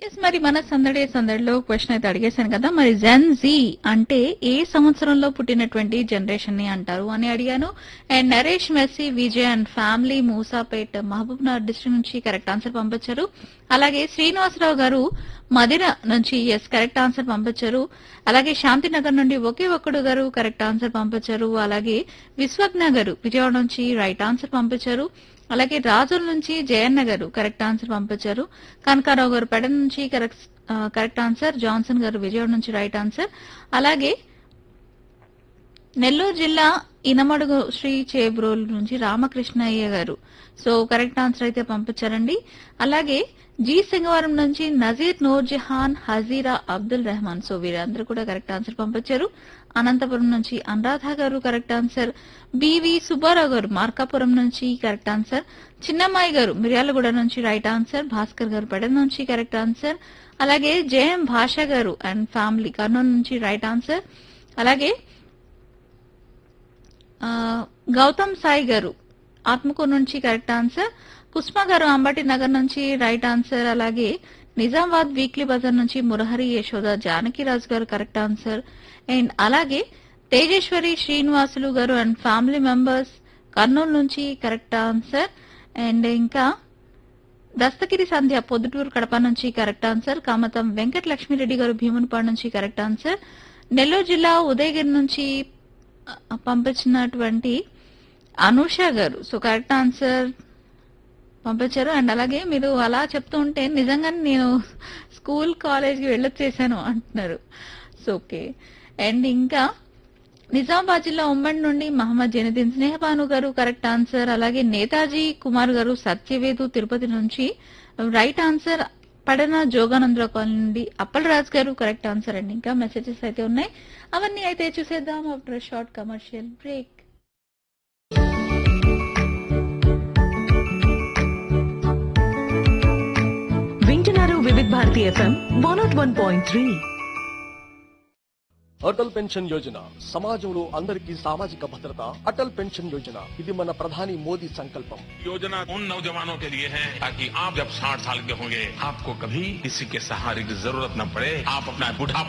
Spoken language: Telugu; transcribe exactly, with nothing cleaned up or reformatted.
ఎస్ మరి మన సందడి సందడిలో క్వశ్చన్ అయితే అడిగేశాను కదా మరి జెన్ జీ అంటే ఏ సంవత్సరంలో పుట్టినటువంటి జనరేషన్ ని అంటారు అని అడిగాను. And Naresh messy Vijay and family Moosapet Mahabub Nagar district నుంచి కరెక్ట్ ఆన్సర్ పంపించారు. అలాగే శ్రీనివాసరావు గారు మదిర నుంచి ఎస్ కరెక్ట్ ఆన్సర్ పంపించారు. అలాగే శాంతినగర్ నుండి ఒకే ఒక్కడు గారు కరెక్ట్ ఆన్సర్ పంపించారు. అలాగే విశ్వజ్ఞ గారు విజయవాడ నుంచి రైట్ ఆన్సర్ పంపించారు. అలాగే రాజుల నుంచి జయన్న గారు కరెక్ట్ ఆన్సర్ పంపించారు. కనకారావు గారు పెడ నుంచి కరెక్ట్ కరెక్ట్ ఆన్సర్. జాన్సన్ గారు విజయవాడ నుంచి రైట్ ఆన్సర్. అలాగే నెల్లూరు జిల్లా ఇనమడుగు శ్రీ చేబ్రోల్ నుంచి రామకృష్ణయ్య గారు సో కరెక్ట్ ఆన్సర్ అయితే పంపించారండి. అలాగే జీ సింగవరం నుంచి నజీర్ నూర్జహాన్ హజీరా అబ్దుల్ రెహమాన్ సో వీరందరూ కూడా కరెక్ట్ ఆన్సర్ పంపించారు. అనంతపురం నుంచి అనురాధ గారు కరెక్ట్ ఆన్సర్. బివి సుబ్బారావు గారు మార్కాపురం నుంచి కరెక్ట్ ఆన్సర్. చిన్నమ్మాయి గారు మిర్యాలగూడ నుంచి రైట్ ఆన్సర్. భాస్కర్ గారు పెడ నుంచి కరెక్ట్ ఆన్సర్. అలాగే జేఎం భాష గారు అండ్ ఫ్యామిలీ కర్నూలు నుంచి రైట్ ఆన్సర్. అలాగే గౌతమ్ సాయి గారు ఆత్మకూరు నుంచి కరెక్ట్ ఆన్సర్. కుస్మా గారు అంబటి నగర్ నుంచి రైట్ ఆన్సర్. అలాగే నిజామాబాద్ వీక్లీ బజార్ నుంచి మురహరి యశోద జానకిరాజు గారు కరెక్ట్ ఆన్సర్. అండ్ అలాగే తేజేశ్వరి శ్రీనివాసులు గారు అండ్ ఫ్యామిలీ మెంబర్స్ కర్నూలు నుంచి కరెక్ట్ ఆన్సర్. అండ్ ఇంకా దస్తగిరి సంధ్య పొద్దుటూరు కడప నుంచి కరెక్ట్ ఆన్సర్. కామతం వెంకట లక్ష్మీరెడ్డి గారు భీమునిపాడు నుంచి కరెక్ట్ ఆన్సర్. నెల్లూరు జిల్లా ఉదయగిరి నుంచి పంపించినటువంటి అనూష గారు సో కరెక్ట్ ఆన్సర్ పంపించారు. అండ్ అలాగే మీరు అలా చెప్తూ ఉంటే నిజంగానే నేను స్కూల్ కాలేజ్కి వెళ్ళొచ్చేసాను అంటున్నారు. So okay. అండ్ ఇంకా నిజామాబాద్ జిల్లా ఉమ్మడి నుండి మహమ్మద్ జైనుద్దీన్ స్నేహబాను గారు కరెక్ట్ ఆన్సర్. అలాగే నేతాజీ కుమార్ గారు సత్యవేదు తిరుపతి నుంచి రైట్ ఆన్సర్. పడన జోగానందరావు కాలనీ నుండి అప్పలరాజు గారు కరెక్ట్ ఆన్సర్. అండి ఇంకా మెసేజెస్ అయితే ఉన్నాయి అవన్నీ అయితే చూసేద్దాం ఆఫ్టర్ షార్ట్ కమర్షియల్ బ్రేక్. వింటున్నారు వివిధ Bharati FM one not one point three. Atal pension Yojana సమాజంలో అందరికీ సామాజిక భద్రత. అటల్ పెన్షన్ యోజన ఇది మన ప్రధాని మోదీ సంకల్పం. योजना उन नौजवानों के लिए है ताकि आप जब साठ साल के होंगे आपको कभी किसी के सहारे की जरूरत न पड़े. आप अपना बुढ़ापा